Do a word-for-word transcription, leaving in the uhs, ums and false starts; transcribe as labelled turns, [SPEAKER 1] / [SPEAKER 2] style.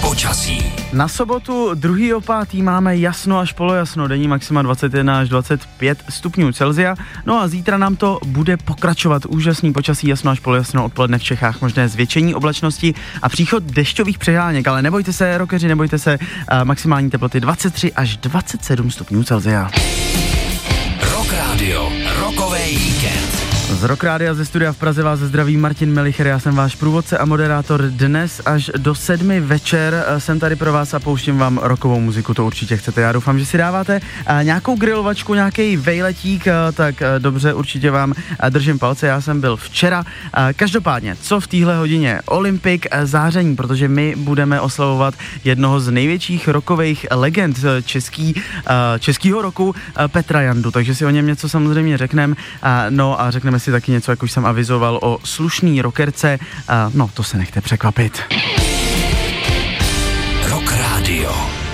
[SPEAKER 1] Počasí.
[SPEAKER 2] Na sobotu druhého pátého máme jasno až polojasno, denní maxima dvacet jedna až dvacet pět stupňů Celsia. No a zítra nám to bude pokračovat. Úžasný počasí, jasno až polojasno, odpoledne v Čechách možné zvětšení oblačnosti a příchod dešťových přeháněk, ale nebojte se, rockeři, nebojte se, maximální teploty dvacet tři až dvacet sedm stupňů Celsia.
[SPEAKER 1] Rock Radio, rokový víkend.
[SPEAKER 2] Z Rock Rádia ze studia v Praze vás zdraví Martin Melicher, já jsem váš průvodce a moderátor. Dnes až do sedmi večer jsem tady pro vás a pouštím vám rockovou muziku, to určitě chcete. Já doufám, že si dáváte nějakou grilovačku, nějaký vejletík, tak dobře, určitě vám držím palce, já jsem byl včera. Každopádně, co v téhle hodině? Olympic záření, protože my budeme oslavovat jednoho z největších rockových legend český, českýho roku, Petra Jandu, takže si o něm něco samozřejmě řekneme, no a řekneme si taky něco, jak už jsem avizoval, o slušný rockerce. No, to se nechte překvapit.
[SPEAKER 1] Rock Radio.